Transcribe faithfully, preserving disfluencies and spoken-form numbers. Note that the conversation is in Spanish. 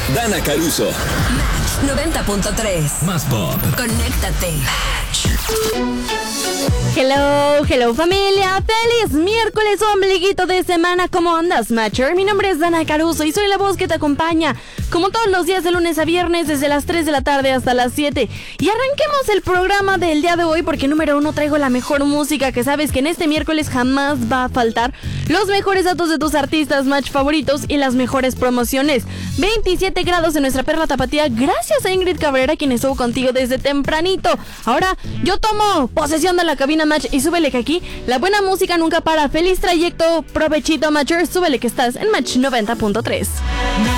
Dana Caruso. Match noventa punto tres. Más pop. Conéctate. Hello, hello familia, feliz miércoles, ombliguito de semana, ¿cómo andas, Matcher? Mi nombre es Dana Caruso y soy la voz que te acompaña, como todos los días de lunes a viernes, desde las tres de la tarde hasta las siete. Y arranquemos el programa del día de hoy porque número uno traigo la mejor música que sabes que en este miércoles jamás va a faltar, los mejores datos de tus artistas Match favoritos y las mejores promociones. veintisiete grados en nuestra perla tapatía, gracias a Ingrid Cabrera quien estuvo contigo desde tempranito. Ahora yo tomo posesión de la cabina Match y súbele que aquí la buena música nunca para. Feliz trayecto, provechito Matcher, súbele que estás en Match noventa punto tres.